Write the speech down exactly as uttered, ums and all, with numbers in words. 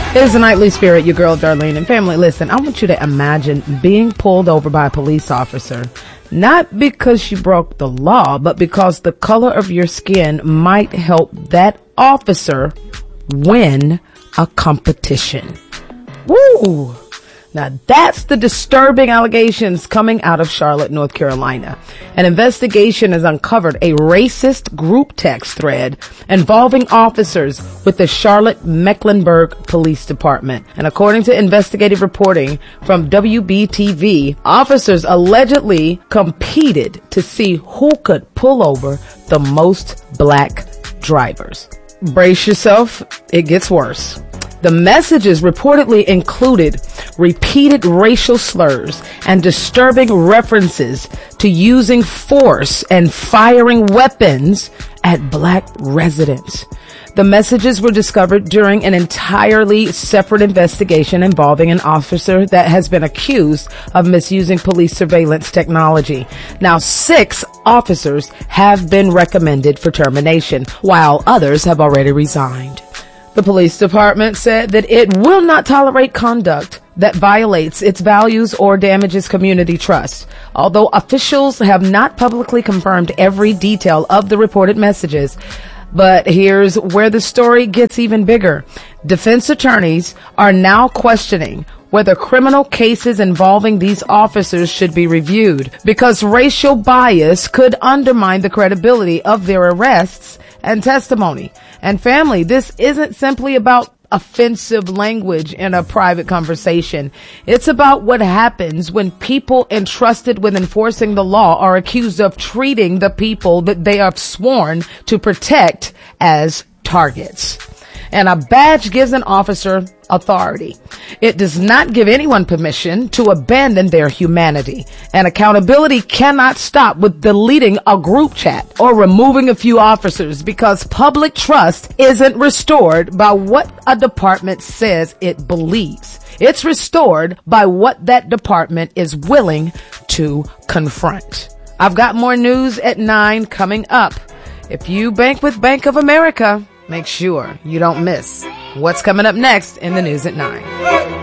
It's the Nightly Spirit, your girl Darlene. And family, listen, I want you to imagine being pulled over by a police officer, not because you broke the law, but because the color of your skin might help that officer win a competition. Woo! Now that's the disturbing allegations coming out of Charlotte, North Carolina. An investigation has uncovered a racist group text thread involving officers with the Charlotte Mecklenburg Police Department. And according to investigative reporting from W B T V, officers allegedly competed to see who could pull over the most black drivers. Brace yourself, it gets worse. The messages reportedly included repeated racial slurs and disturbing references to using force and firing weapons at black residents. The messages were discovered during an entirely separate investigation involving an officer that has been accused of misusing police surveillance technology. Now, six officers have been recommended for termination, while others have already resigned. The police department said that it will not tolerate conduct that violates its values or damages community trust. Although officials have not publicly confirmed every detail of the reported messages, but here's where the story gets even bigger. Defense attorneys are now questioning whether criminal cases involving these officers should be reviewed because racial bias could undermine the credibility of their arrests and testimony. And family, this isn't simply about offensive language in a private conversation. It's about what happens when people entrusted with enforcing the law are accused of treating the people that they have sworn to protect as targets. And a badge gives an officer authority. It does not give anyone permission to abandon their humanity. And accountability cannot stop with deleting a group chat or removing a few officers because public trust isn't restored by what a department says it believes. It's restored by what that department is willing to confront. I've got more news at nine coming up. If you bank with Bank of America, make sure you don't miss what's coming up next in the news at nine.